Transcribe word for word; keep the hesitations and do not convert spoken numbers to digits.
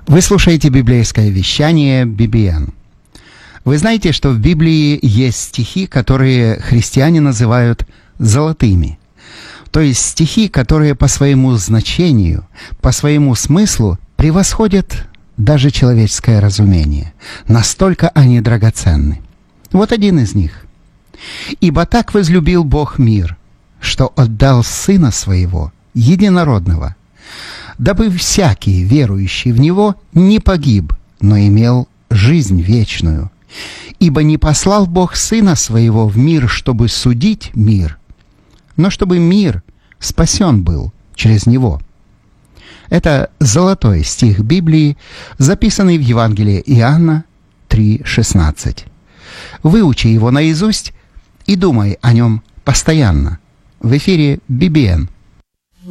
Вы слушаете библейское вещание би би эн. Вы знаете, что в Библии есть стихи, которые христиане называют золотыми. То есть стихи, которые по своему значению, по своему смыслу превосходят даже человеческое разумение. Настолько они драгоценны. Вот один из них. «Ибо так возлюбил Бог мир, что отдал Сына Своего, Единородного, дабы всякий, верующий в Него, не погиб, но имел жизнь вечную. Ибо не послал Бог Сына Своего в мир, чтобы судить мир, но чтобы мир спасен был через Него». Это золотой стих Библии, записанный в Евангелии Иоанна три шестнадцать. Выучи его наизусть и думай о нем постоянно. В эфире би би эн.